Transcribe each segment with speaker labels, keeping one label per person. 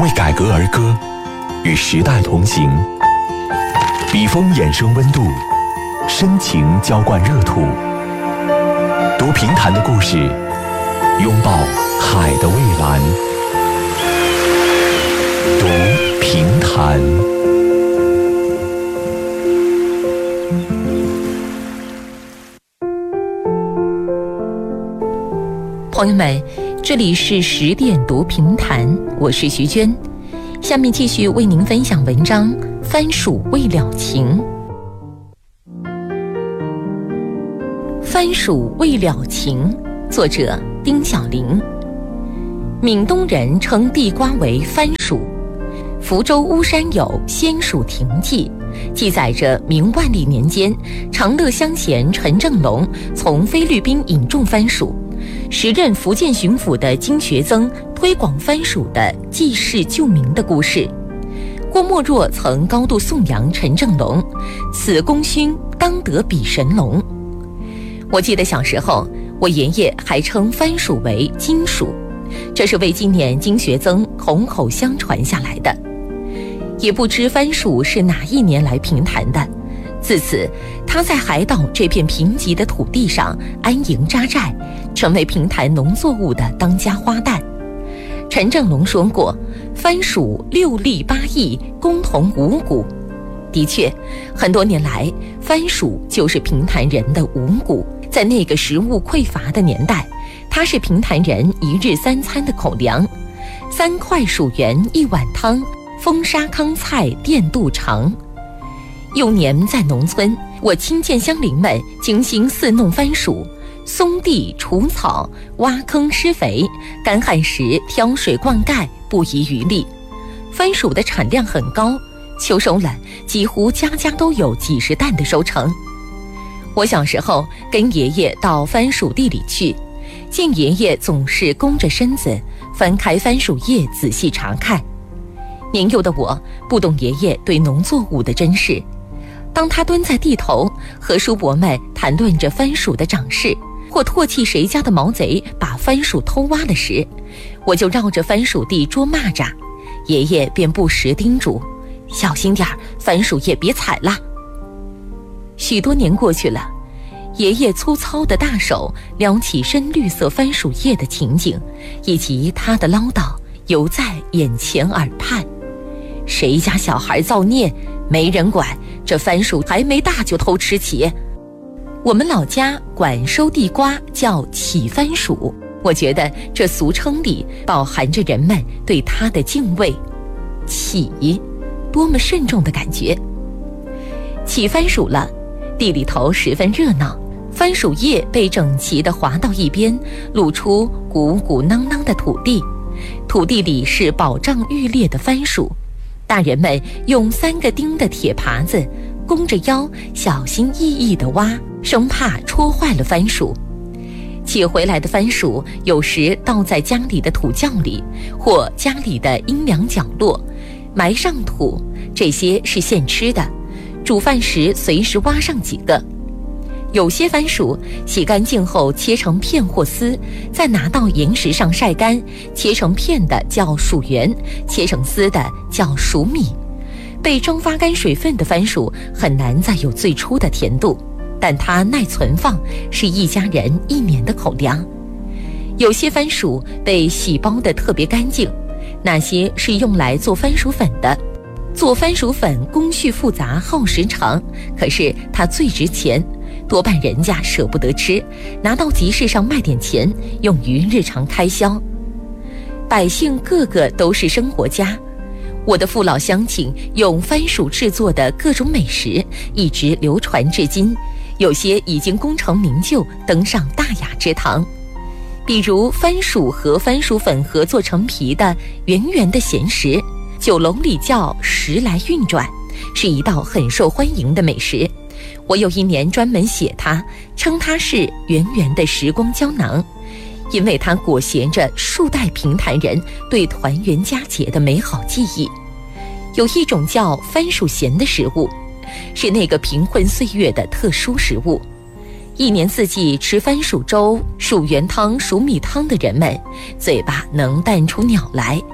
Speaker 1: 为改革而歌，与时代同行。笔锋衍生温度，深情浇灌热土。读评弹的故事，拥抱海的蔚蓝。读评弹。
Speaker 2: 朋友们，这里是10点读评弹，我是徐娟。下面继续为您分享文章《番薯未了情》。番薯未了情，作者丁晓玲。闽东人称地瓜为番薯。福州巫山有《仙薯亭记》，记载着明万历年间，长乐乡贤陈正龙从菲律宾引种番薯，时任福建巡抚的金学曾推广番薯的济世救民的故事。郭沫若曾高度颂扬陈正龙，此功勋当得比神龙。我记得小时候，我爷爷还称番薯为金薯，这是为纪念金学曾口口相传下来的。也不知番薯是哪一年来评弹的，自此他在海岛这片贫瘠的土地上安营扎寨，成为评弹农作物的当家花旦。陈正龙说过，番薯6粒8亿，共同5谷。的确，很多年来，番薯就是评弹人的五谷。在那个食物匮乏的年代，它是评弹人1日3餐的口粮。3块薯圆1碗汤，风沙糠菜垫肚肠。幼年在农村，我亲见乡邻们精心饲弄番薯，松地除草，挖坑施肥，干旱时挑水灌溉，不遗余力。番薯的产量很高，秋收了，几乎家家都有几十担的收成。我小时候跟爷爷到番薯地里去，见爷爷总是弓着身子，翻开番薯叶仔细查看。年幼的我不懂爷爷对农作物的珍视，当他蹲在地头和叔伯们谈论着番薯的长势，或唾弃谁家的毛贼把番薯偷挖了时，我就绕着番薯地捉蚂蚱，爷爷便不时叮嘱，小心点儿，番薯叶别踩了。许多年过去了，爷爷粗糙的大手撩起深绿色番薯叶的情景，以及他的唠叨犹在眼前耳畔。谁家小孩造孽，没人管，这番薯还没大就偷吃起。我们老家管收地瓜叫起番薯，我觉得这俗称里饱含着人们对它的敬畏。起，多么慎重的感觉。起番薯了，地里头十分热闹，番薯叶被整齐地划到一边，露出鼓鼓囊囊的土地，土地里是饱胀欲裂的番薯。大人们用3个钉的铁耙子，弓着腰，小心翼翼地挖，生怕戳坏了番薯。起回来的番薯有时倒在家里的土窖里，或家里的阴凉角落，埋上土，这些是现吃的，煮饭时随时挖上几个。有些番薯洗干净后切成片或丝，再拿到岩石上晒干，切成片的叫薯圆，切成丝的叫薯米。被蒸发干水分的番薯很难再有最初的甜度，但它耐存放，是一家人1年的口粮。有些番薯被洗剥得特别干净，那些是用来做番薯粉的。做番薯粉工序复杂，耗时长，可是它最值钱，多半人家舍不得吃，拿到集市上卖点钱，用于日常开销。百姓个个都是生活家，我的父老乡亲用番薯制作的各种美食一直流传至今，有些已经功成名就，登上大雅之堂。比如番薯和番薯粉合作成皮的圆圆的咸食，酒楼里叫时来运转，是一道很受欢迎的美食。我有1年专门写它，称它是圆圆的时光胶囊，因为它裹挟着数代评弹人对团圆佳节的美好记忆。有一种叫番薯咸的食物，是那个贫困岁月的特殊食物。1年4季吃番薯粥、薯圆汤、薯米汤的人们，嘴巴能淡出鸟来，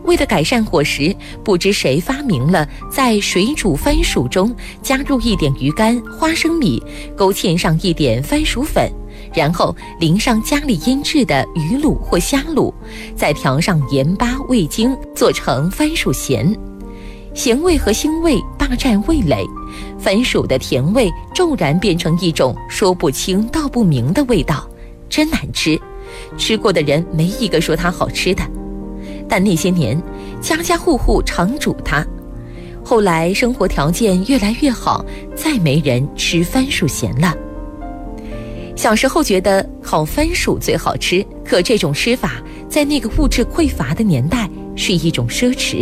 Speaker 2: 为了改善伙食，不知谁发明了在水煮番薯中加入一点鱼干、花生米，勾芡上一点番薯粉，然后淋上家里腌制的鱼卤或虾卤，再调上盐巴、味精，做成番薯咸。咸味和腥味霸占味蕾，番薯的甜味骤然变成一种说不清道不明的味道，真难吃。吃过的人没一个说它好吃的。但那些年，家家户户常煮它。后来生活条件越来越好，再没人吃番薯咸了。小时候觉得烤番薯最好吃，可这种吃法在那个物质匮乏的年代是一种奢侈。